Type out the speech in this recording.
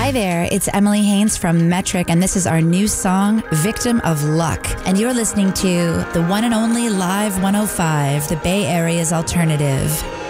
Hi there, it's Emily Haynes from Metric, and this is our new song, Victim of Luck. And you're listening to the one and only Live 105, the Bay Area's alternative.